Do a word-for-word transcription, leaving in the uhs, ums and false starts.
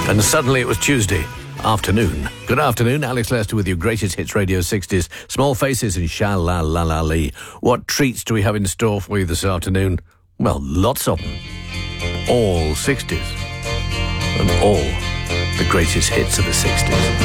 And suddenly it was Tuesday afternoon. Good afternoon, Alex Lester with your greatest hits Radio sixties. Small Faces and Sha-La-La-La-Lee. What treats do we have in store for you this afternoon? Well, lots of them. All sixties. And all the greatest hits of the sixties.